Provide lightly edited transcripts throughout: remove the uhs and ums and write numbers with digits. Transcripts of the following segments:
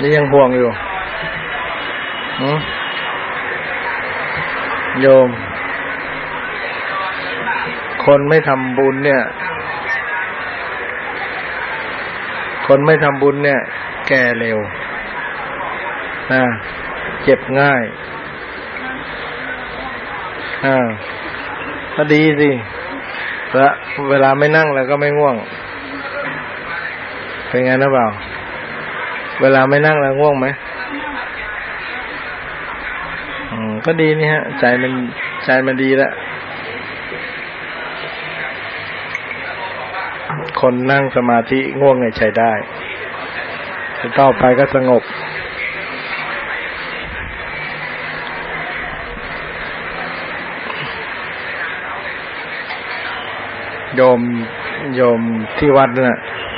นี่ยังห่วงอยู่โยมคนไม่ทำบุญเนี่ยแก่เร็วเจ็บง่ายก็ดีสิแล้วเวลาไม่นั่งแล้วก็ไม่ง่วงเป็นไงนะเปล่าเวลาไม่นั่งแล้วง่วงไหมก็ดีนี่ฮะใจมันดีแล้วคนนั่งสมาธิง่วงไงใช้ได้ต่อไปก็สงบโยมที่วัดน่ะ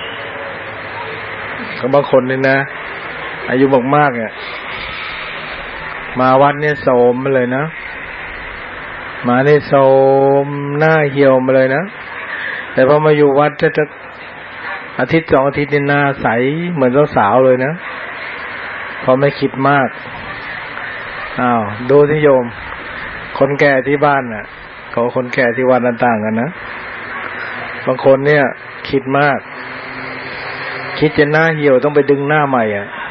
ก็บางคนนี่นะอายุมากๆเนี่ยมาวัดเนี่ยโสมมาเลยนะมาเนี่ยโสมหน้าเหี่ยวมาเลยนะแต่พอมาอยู่วัดจะอาทิตย์2 อาทิตย์นี่หน้าใสเหมือนสาวๆเลยนะพอไม่คิดมากดูที่โยมคนแก่ที่บ้านน่ะเขาคนแก่ที่วัดต่างๆกันนะบางคนเนี่ยคิดมากคิดจะหน้าเหี่ยวต้องไปดึงหน้าใหม่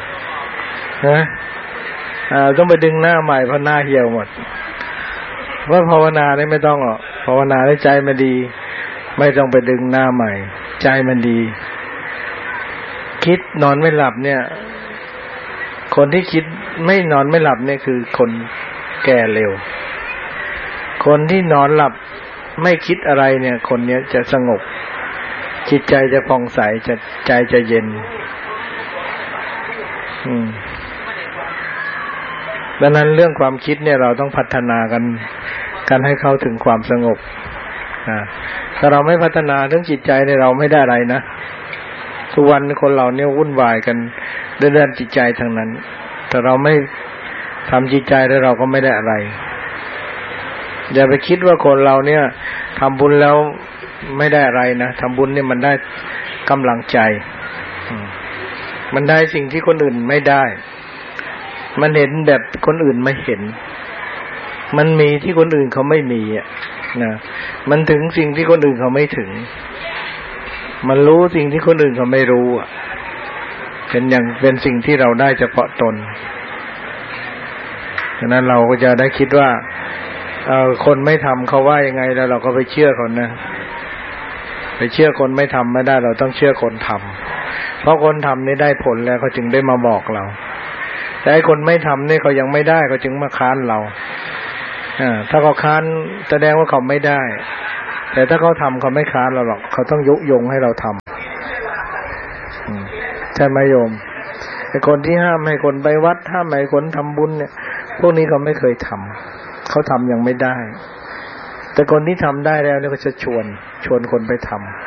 ต้องไปดึงหน้าใหม่เพราะหน้าเหี่ยวหมดว่าภาวนาเนี่ยไม่ต้องหรอกภาวนาได้ใจมันดีไม่ต้องไปดึงหน้าใหม่ใจมันดีคิดนอนไม่หลับเนี่ยคนที่คิดไม่นอนไม่หลับเนี่ยคือคนแก่เร็วคนที่นอนหลับไม่คิดอะไรเนี่ยคนเนี้ยจะสงบจิตใจจะผ่องใสใจจะเย็นดังนั้นเรื่องความคิดเนี่ยเราต้องพัฒนากันให้เข้าถึงความสงบถ้าเราไม่พัฒนาเรื่องจิตใจเนี่ยเราไม่ได้อะไรนะทุกวันคนเราเนี่ยวุ่นวายกันเรื่องจิตใจทั้งนั้นแต่เราไม่ทำจิตใจแล้วเราก็ไม่ได้อะไรอย่าไปคิดว่าคนเราเนี่ยทำบุญแล้วไม่ได้อะไรนะทำบุญเนี่ยมันได้กำลังใจมันได้สิ่งที่คนอื่นไม่ได้มันเห็นแบบคนอื่นไม่เห็นมันมีที่คนอื่นเขาไม่มีนะมันถึงสิ่งที่คนอื่นเขาไม่ถึงมันรู้สิ่งที่คนอื่นเขาไม่รู้เป็นสิ่งที่เราได้เฉพาะตนฉะนั้นเราก็จะได้คิดว่าคนไม่ทำเขาว่ายังไงแล้วเราก็ไปเชื่อคนนะไปเชื่อคนไม่ทำไม่ได้เราต้องเชื่อคนทำเพราะคนทำนี่ได้ผลแล้วเขาจึงได้มาบอกเราแต่ไอ้คนไม่ทำนี่เขายังไม่ได้เขาจึงมาค้านเราถ้าเขาค้านแสดงว่าเขาไม่ได้แต่ถ้าเขาทำเขาไม่ค้านเราหรอกเขาต้องยุยงให้เราทำใช่ไหมโยมไอ้คนที่ห้ามให้คนไปวัดห้ามให้คนทำบุญเนี่ยพวกนี้เขาไม่เคยทำเขาทำยังไม่ได้แต่คนที่ทำได้แล้วเนี่ยก็จะชวนคนไปทำ